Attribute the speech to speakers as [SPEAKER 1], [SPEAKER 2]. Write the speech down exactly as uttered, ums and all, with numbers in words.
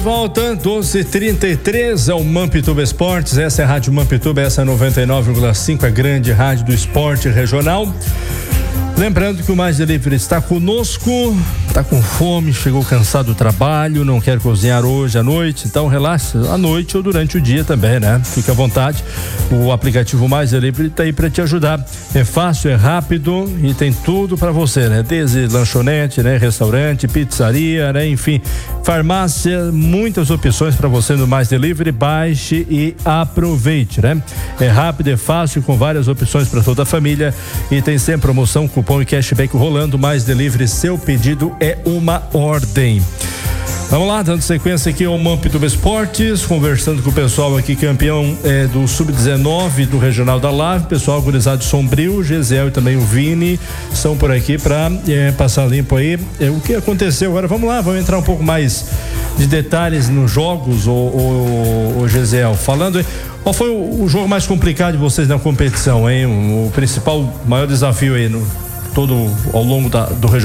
[SPEAKER 1] volta, doze e trinta e três, é o Mampituba Esportes, essa é a Rádio Mampituba, essa é a noventa e nove vírgula cinco, a grande rádio do esporte regional. Lembrando que o Mais Delivery está conosco, está com fome, chegou cansado do trabalho, não quer cozinhar hoje à noite, então relaxe à noite ou durante o dia também, né? Fique à vontade, o aplicativo Mais Delivery está aí para te ajudar. É fácil, é rápido e tem tudo para você, né? Desde lanchonete, né? Restaurante, pizzaria, né? Enfim, farmácia, muitas opções para você no Mais Delivery. Baixe e aproveite, né? É rápido, é fácil, com várias opções para toda a família e tem sempre promoção, cupom e cashback rolando. Mais Delivery, seu pedido é uma ordem. Vamos lá, dando sequência aqui ao Mampituba Esportes, conversando com o pessoal aqui, campeão é, do sub dezenove do Regional da Lave, pessoal gurizado Sombrio, Gesiel e também o Vini estão por aqui para é, passar limpo aí é, o que aconteceu. Agora vamos lá, vamos entrar um pouco mais de detalhes nos jogos, o, o, o Gesiel, falando aí, qual foi o, o jogo mais complicado de vocês na competição, hein? O, o principal, maior desafio aí no todo ao longo da, do Regional